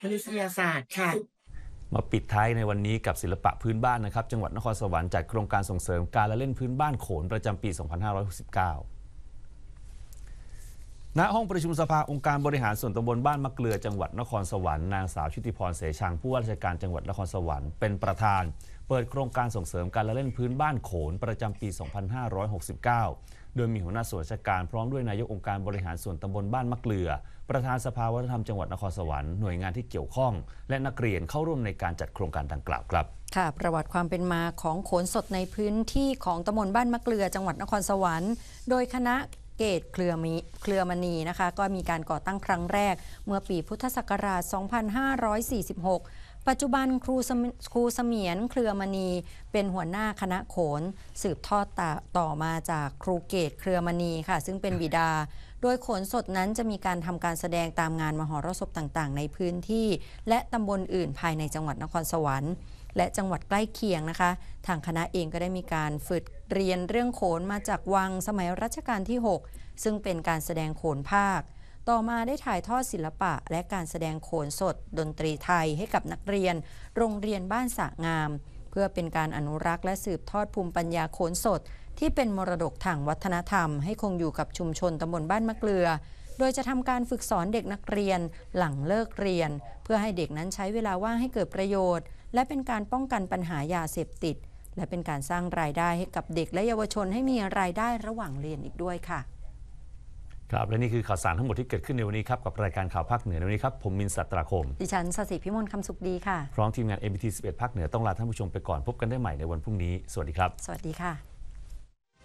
มนุษยศาสตร์ค่ะมาปิดท้ายในวันนี้กับศิลปะพื้นบ้านนะครับจังหวัดนครสวรรค์จัดโครงการส่งเสริมการละเล่นพื้นบ้านโขนประจำปี 2569 ณ ห้องประชุมสภาองค์การบริหารส่วนตำบลบ้านมะเกลือจังหวัดนครสวรรค์นางสาวชุติพรเสชังผู้ว่าราชการจังหวัดนครสวรรค์เป็นประธานเปิดโครงการส่งเสริมการละเล่นพื้นบ้านโขนประจำปี 2569 โดยมีหัวหน้าส่วนราชการพร้อมด้วยนายกองค์การบริหารส่วนตำบลบ้านมะเกลือประธานสภาวัฒนธรรมจังหวัดนครสวรรค์หน่วยงานที่เกี่ยวข้องและนักเรียนเข้าร่วมในการจัดโครงการดังกล่าวครับค่ะประวัติความเป็นมาของโขนสดในพื้นที่ของตำบลบ้านมะเกลือจังหวัดนครสวรรค์โดยคณะเกตเครือมณีนะคะก็มีการก่อตั้งครั้งแรกเมื่อปีพุทธศักราช 2546 ปัจจุบันครูเสมียนเครือมณีเป็นหัวหน้าคณะโขนสืบทอดต่อมาจากครูเกตเครือมณีค่ะซึ่งเป็นบิดาโดยโขนสดนั้นจะมีการทำการแสดงตามงานมหรสพต่างๆในพื้นที่และตำบลอื่นภายในจังหวัดนครสวรรค์และจังหวัดใกล้เคียงนะคะทางคณะเองก็ได้มีการฝึกเรียนเรื่องโขนมาจากวังสมัยรัชกาลที่ 6 ซึ่งเป็นการแสดงโขนภาคต่อมาได้ถ่ายทอดศิลปะและการแสดงโขนสดดนตรีไทยให้กับนักเรียนโรงเรียนบ้านสระงามเพื่อเป็นการอนุรักษ์และสืบทอดภูมิปัญญาโขนสดที่เป็นมรดกทางวัฒนธรรมให้คงอยู่กับชุมชนตำบลบ้านมะเกลือโดยจะทำการฝึกสอนเด็กนักเรียนหลังเลิกเรียนเพื่อให้เด็กนั้นใช้เวลาว่างให้เกิดประโยชน์และเป็นการป้องกันปัญหายาเสพติดและเป็นการสร้างรายได้ให้กับเด็กและเยาวชนให้มีรายได้ระหว่างเรียนอีกด้วยค่ะครับและนี่คือข่าวสารทั้งหมดที่เกิดขึ้นในวันนี้ครับกับรายการข่าวภาคเหนือในวันนี้ครับผมมินท์ สัตราคมดิฉันสศิพิมลคำสุขดีค่ะพร้อมทีมงาน MBT 11 ภาคเหนือต้องลาท่านผู้ชมไปก่อนพบกันได้ใหม่ในวันพรุ่งนี้สวัสดีครับสวัสดีค่ะ